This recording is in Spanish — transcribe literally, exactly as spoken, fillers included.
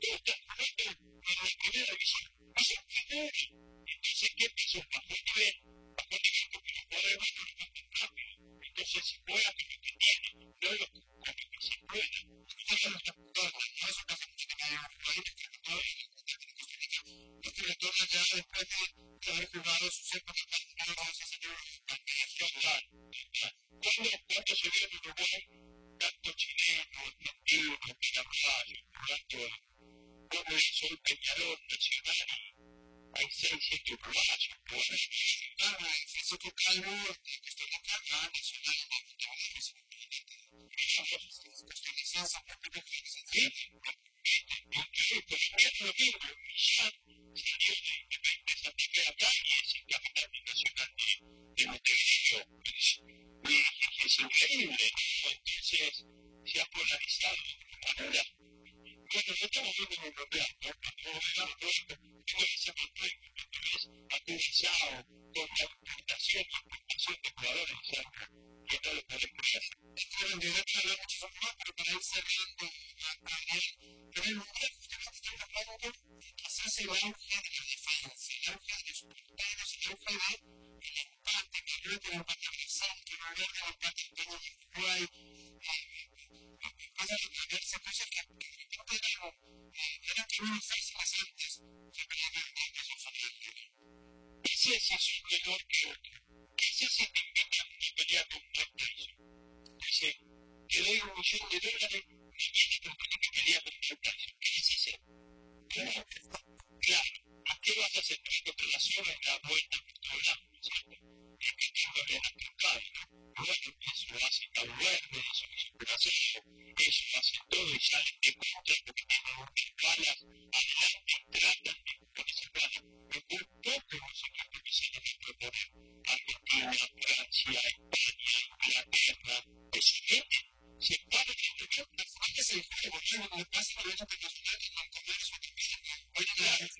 Todo está jugando en la primera división. Es un fenómeno. Entonces, ¿qué pasó? Bajó el nivel, bajó el nivel porque los jugadores buenos no están tan rápido. Entonces, se juega con lo que tiene, no lo, con lo que se pueda. Entonces, no está jugando. No es un caso mucho que hay jugadores que no hay en Costa Rica. Los que retornan ya después de haber jugado sus épocas más de ese señor total. ¿Cuándo, ¿Cuánto se vio en Uruguay? Tanto chileno, argentino, paraguayo, tanto como hizo el Peñarol Nacional. Hay seis, siete uruguayos. Ah, Francisco Calvo, que está acá, ah, Nacional, costarricense, es lo mismo. Millán salió de Independiente Santa acá y es el capitán nacional de Montevideo. Es increíble, entonces se ha polarizado de manera. Bueno, no estamos viendo en Europea, ¿no? Como ese montón ha comenzado con la importación y exportación de jugadores, o sea, que no lo pueden creer. Bueno, de hecho, hablar mucho más, pero para ir cerrando también, pero el mundial justamente está tratando quizás el auge de la defensa, el auge de los porteros, el auge del empate, que creo que el empate Brasil, que va a haber el empate España y Uruguay, empiezan a verse cosas que eran, eran caminos fáciles antes, que venían de la sociedad. Ese es un menor que otro. Ese es el que invita a pelear con Mike Tyson. Dice, te doy un millón de dólares y viene con que pelea con Mike Tyson. ¿Qué es ese? Claro, claro. ¿A qué vas a hacer? Contra la zona en la vuelta por todo lado, ¿no es cierto? Es que tengo que la tocar, ¿no? Bueno, eso hace Cabo Verde, eso hizo Brasil, eso hace todo y salen de contra porque tienen muchas balas adelante y tratan de buscar esas balas. Pero muy poco los equipos que se deben proponer. Argentina, Francia, España, Inglaterra, que se meten, se paran en el campo. Antes el juego, ¿no? Lo pasa con el hecho internacional y con comercio también. Oye, claro,